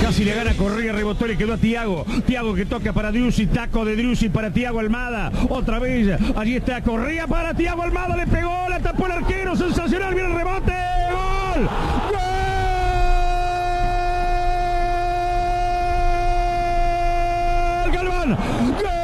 Casi le gana Correa, rebotó, le quedó a Thiago. Thiago que toca para Driussi, taco de Driussi para Thiago Almada. Otra vez, allí está Correa para Thiago Almada, le pegó, la tapó el arquero, sensacional, viene el rebote. ¡Gol! ¡Gol! ¡Galván! ¡Gol!